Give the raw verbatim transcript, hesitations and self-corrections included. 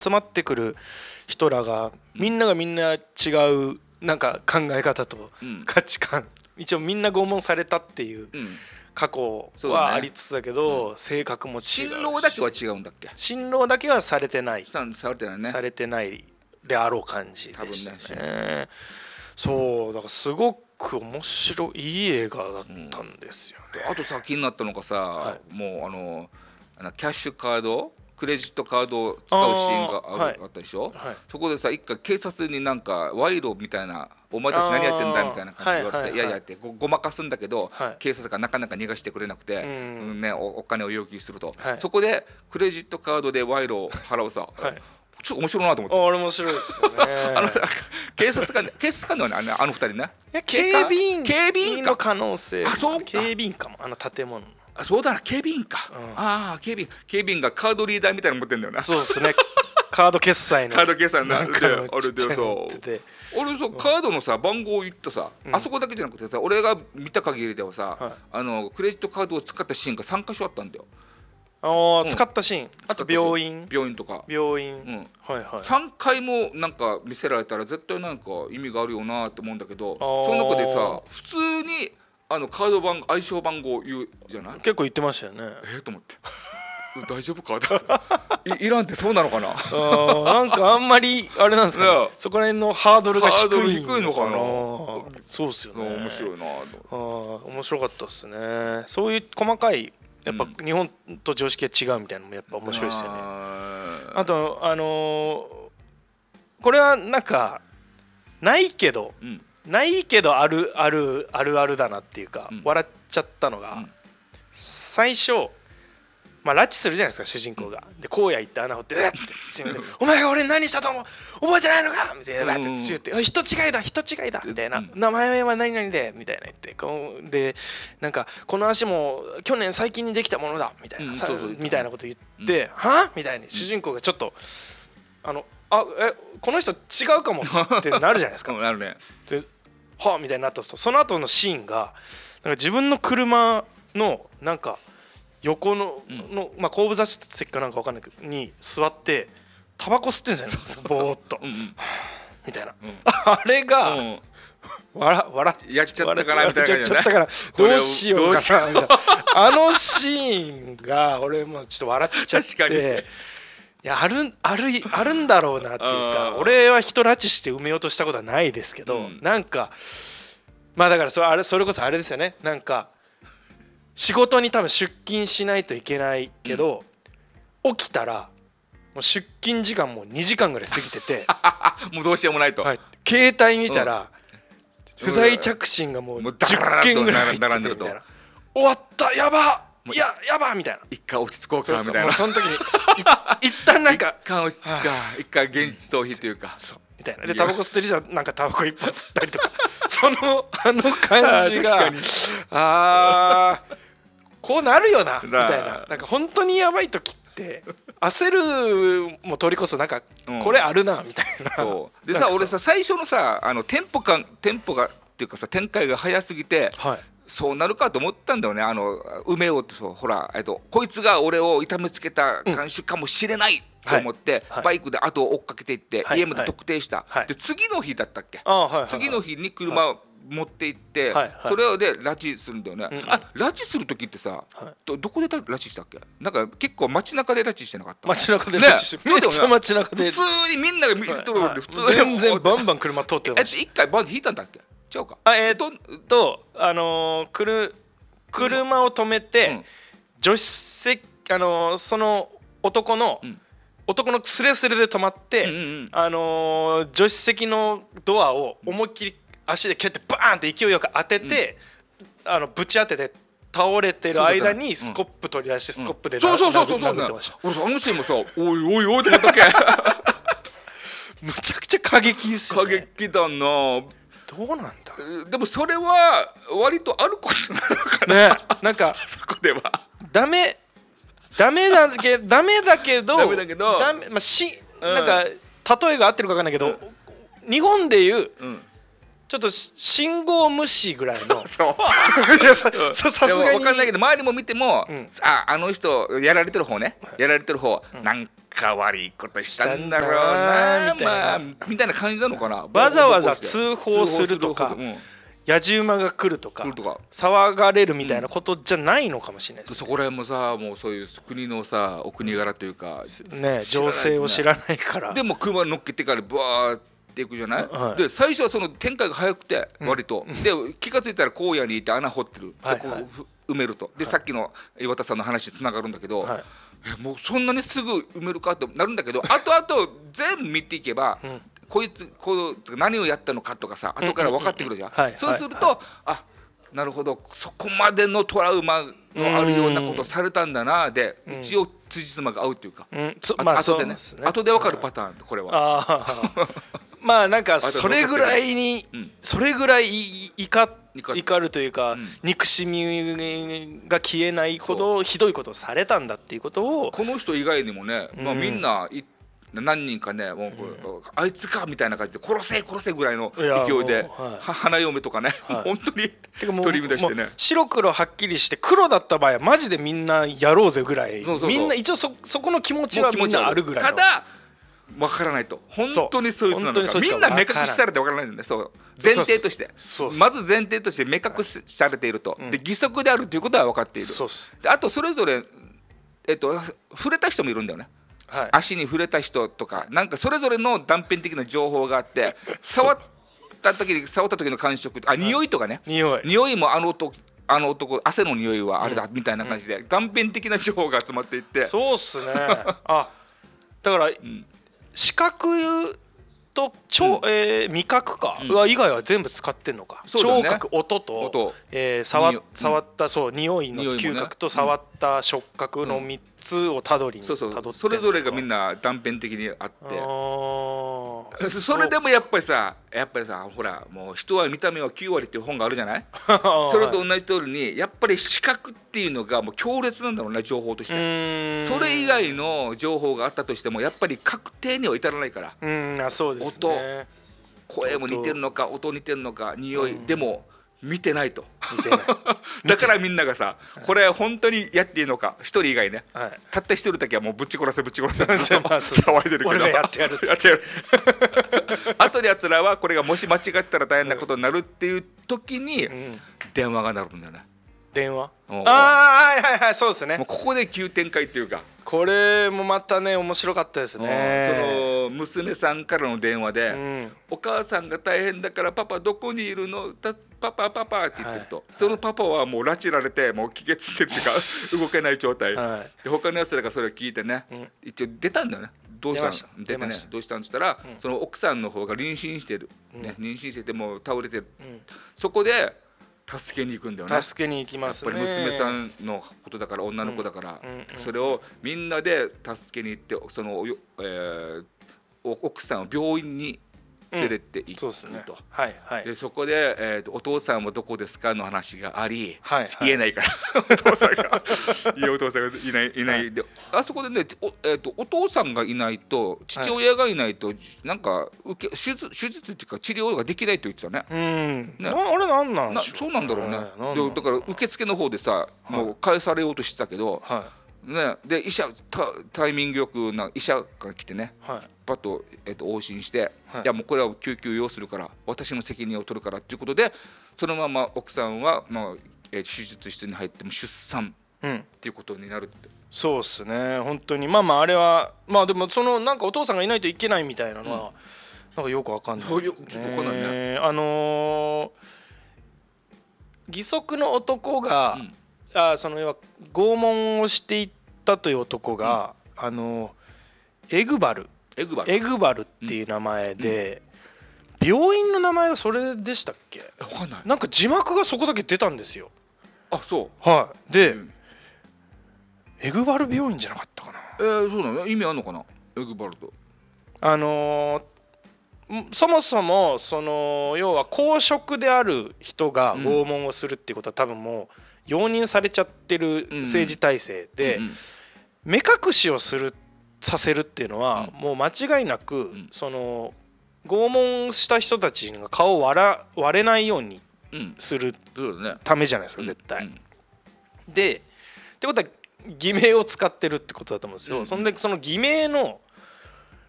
集まってくる人らがみんながみんな違うなんか考え方と価値観、一応みんな拷問されたっていう過去はありつつだけど、性格も違うし、 新郎だけは違うんだっけ。 新郎だけはされてないさされてないね。 されてないであろう感じでしたね。そうだからすごく面白いいい映画だったんですよね。 あとさ気になったのがさ、 はい、 もうあのキャッシュカードクレジットカードを使うシーンが あ, はい、 あったでしょ、 はい、 そこでさ一回警察になんか賄賂みたいなお前たち何やってんだみたいな感じで言われて、いやいやって ご, ごまかすんだけど、はい、警察がなかなか逃がしてくれなくて、うんうんね、お, お金を要求すると、はい、そこでクレジットカードで賄賂を払うさ、はい、ちょっと面白いなと思って。 あれ面白いですよねあの警察官警察官のはねあの二人ね、 いや警備員警備員の可能性、 あそうか警備員かも、あの建物の、 あそうだな警備員か、うん、ああ警備員警備員がカードリーダーみたいなの持ってんだよな。 そうですねカード決済のカード決済のなんかのあれでさ俺さカードのさ番号を言ったさ、うん、あそこだけじゃなくてさ俺が見た限りではさ、はい、あのクレジットカードを使ったシーンがさんかしょあったんだよ。 あ、うん、使ったシーン、あと病院病院とか病院、 うん、 はいはい、 さんかいもなんか見せられたら絶対なんか意味があるよなって思うんだけど、その中でさ普通にあのカード番相性番号言うじゃない。 結構言ってましたよね。 えー、と思って大丈夫かいイランってそうなのかなあなんかあんまりあれなんですか、ね、そこら辺のハードルが低いのかな。 そうっすよね。 面白いなあ面白かったですね。そういう細かいやっぱ日本と常識が違うみたいなのもやっぱ面白いですよね。あ, あとあのー、これはなんかないけど、うん、ないけどあるあるあるあるだなっていうか、うん、笑っちゃったのが、うん、最初まあ拉致するじゃないですか主人公が。で荒野行って穴掘ってうって土でお前が俺何したと思う覚えてないのかみたいなって土打って人違いだ人違いだみたいな、名前は何々でみたいな言ってこうでなんかこの足も去年最近にできたものだみたいなみたいなこと言ってはみたいに主人公がちょっとあのあえこの人違うかもってなるじゃないですか。 なるね。 ではみたいになったとその後のシーンがなんか自分の車のなんか横のの、まあ、後部座席かなんか分かんないけどに座ってタバコ吸ってんですよねぼーっと、うんうん、みたいな、うん、あれが、うん、笑, 笑っやっちゃったかなみたいな感じで、ね、やっちゃったからどうしようかなみたいなあのシーンが俺もちょっと笑っちゃっていやあるあるあるんだろうなっていうか俺は人拉致して埋めようとしたことはないですけど、うん、なんかまあだからそれ、あれそれこそあれですよね。なんか仕事に多分出勤しないといけないけど、うん、起きたらもう出勤時間もにじかんぐらい過ぎててもうどうしようもないと、 はい、携帯見たら、うん、不在着信がもうじゅっけんぐらい入っててみたいな終わったやばいややばみたいな一回落ち着こうかみたいな。 そうそうもうその時に一旦なんか一回落ち着くか一回現実逃避というかそうみたいなでタバコ吸ってるじゃんなんかタバコ一本吸ったりとかそのあの感じがあーこうなるよなみたいな。なんか本当にやばい時って焦るも通りこそなんかこれあるなみたいな、 うん、でさ俺さ最初のさあのテンポ感テンポがっていうかさ展開が早すぎて、はい、そうなるかと思ったんだよね。あの埋めようとそうほらえっとこいつが俺を痛めつけた看守かもしれない、うんと思って、はい、バイクで後を追っかけていって、はい、家まで特定した、はい、で次の日だったっけ、はいはい、次の日に車を持って行って、はいはい、それで拉致するんだよね、うん、あ拉致する時ってさ、はい、ど, どこで拉致したっけ。なんか結構街中で拉致してなかった。 街中で拉致して、ね、めっちゃ街中で普通にみんなが見とるんで普通に、 はい、全然バンバン車通ってました。 一回バンで引いたんだっけ違うか。 あえー、っとあのー、くる車を止めて、うん、助手席あのー、その男の、うん男のスレスレで止まって、うんうん、あのー、助手席のドアを思いっきり足で蹴ってバーンって勢いよく当てて、うん、あのぶち当てて倒れてる間にスコップ取り出してスコップで殴ってました。 俺あのシーンもさおいおいおいってなったっけむちゃくちゃ過激ですよね。 過激だな。どうなんだ。 でもそれは割とあることなのかな、 ね、なんかそこではダメダメだけダメだけどダメだけどダメ、まあしうん、なんか例えが合ってるか分かんないけど、うん、日本でいう、うん、 ちょっと信号無視ぐらいのそういやささすがに分かんないけど周りも見ても、うん、ああの人やられてる方ね、はい、やられてる方、うん、なんか悪いことしたんだろうなみたいな、まあ、みたいな感じなのかな。 わざわざ通報するとか、やじ馬が来るとか騒がれるみたいなことじゃないのかもしれないです、ね、 そこら辺もさもうそういう国のさお国柄というか、 ね、情勢を知らないからでも車乗っけてからバーっていくじゃない、はい、で最初はその展開が早くて割と、うん、で気がついたら荒野にいて穴掘ってる、はいはい、こう埋めるとで、はい、さっきの岩田さんの話につながるんだけど、はい、えもうそんなにすぐ埋めるかってなるんだけどあとあと全部見ていけば、うんこいつこう何をやったのかとかさ後から分かってくるじゃん、うんうんうん、そうすると、はいはい、あなるほどそこまでのトラウマのあるようなことされたんだなで、うん、一応辻褄が合うというか、うんあまあ、後でね後で分かるパターンこれはあまあなんかそれぐらいに、うん、それぐらい怒怒るというか、うん、憎しみが消えないほどひどいことをされたんだっていうことをこの人以外にもね、まあ、みんな言って何人かねもう、うん、あいつかみたいな感じで殺せ殺せぐらいの勢いで、はい、花嫁とかね、はい、本当に取り乱してね白黒はっきりして黒だった場合はマジでみんなやろうぜぐらいそうそうそうみんな一応 そ, そこの気持ちはみんなあるぐらいのただ分からないと本当にそいつなのかみんな目隠しされて分からないんだよねそう前提としてまず前提として目隠しされていると、はい、で義足であるということは分かっているそうであとそれぞれ、えっと、触れた人もいるんだよねはい、足に触れた人とかなんかそれぞれの断片的な情報があって触った時に触った時の感触あ匂いとかね、はい、匂い匂いもあの男あの男汗の匂いはあれだ、うん、みたいな感じで、うん、断片的な情報が集まっていってそうっすねあだから、うん、視覚と聴、うんえー、味覚か、うん、以外は全部使ってんのか、ね、聴覚音と音、えー、触, 触ったそう匂いの嗅覚と触った触覚のみっつをたどりにたどってんのか、 そうそうそれぞれがみんな断片的にあってあそれでもやっぱりさやっぱりさほらもう人は見た目はきゅうわりっていう本があるじゃないそれと同じ通りにやっぱり視覚っていうのがもう強烈なんだろうね情報としてそれ以外の情報があったとしてもやっぱり確定には至らないからうんあそうですね音声も似てるのか音似てるのか匂いでも見てないと見てないだからみんながさこれ本当にやっていいのか一人以外ね、はい、たった一人だけはもうぶっち殺せぶっち殺せ騒いでるけど俺がやってやるっつってやってやるあとのやつらはこれがもし間違ったら大変なことになるっていう時に電話が鳴るんだよね電話ああはいはいはいそうですねもうここで急展開っていうかこれもまたね面白かったですねその娘さんからの電話で、うん、お母さんが大変だからパパどこにいるのパパパパって言ってると、はい、そのパパはもう拉致られてもう気絶してるっていうか動けない状態、はい、で他のやつらがそれを聞いてね、うん、一応出たんだよねどうしたん出てねどうしたんって言ったら、うん、その奥さんの方が妊娠してる、うんね、妊娠しててもう倒れてる、うん、そこで助けに行くんだよね助けに行きますねやっぱり娘さんのことだから女の子だから、うんうんうん、それをみんなで助けに行ってその、えー、奥さんを病院に連れて行くと、うん そ, ねはいはい、でそこで、えーと、お父さんはどこですかの話があり、はいはい、言えないからお父さんがいいお父さんがいないいない、はい、であそこでね お,、えーと、お父さんがいないと父親がいないと、はい、なんか受け手術手術っていうか治療ができないと言ってたね。 うんねあれなんなんでしょうそうなんだろうね、でだから受付の方でさ、はい、もう返されようとしてたけど、はいね、で医者タイミングよくな医者が来てね、はい、パッと、えっと、往診して、はい、いやもうこれは救急要するから私の責任を取るからっていうことでそのまま奥さんは、まあえー、手術室に入っても出産っていうことになるって、うん、 そうっすね本当にまあまああれはまあでもそのなんかお父さんがいないといけないみたいなのは、うん、なんかよくわかんない、ね、 よちょっとわかんないね、 えー、あのー、義足の男が、うんあその要は拷問をしていったという男が、うん、あのエグバルエグバルエグバルっていう名前で、うん、病院の名前がそれでしたっけ？ わかんない。 なんか字幕がそこだけ出たんですよ。 あそうはいで、うん、エグバル病院じゃなかったかな。 えー、そうなの意味あんのかなエグバルとあのー、そもそもその要は公職である人が拷問をするっていうことは多分もう容認されちゃってる政治体制で、うんうん、目隠しをするさせるっていうのは、うん、もう間違いなく、うん、その拷問した人たちが顔を割ら割れないようにするためじゃないですか、絶対、うんうん、でってことは偽名を使ってるってことだと思うんですよ、うんうん、そんでその偽名の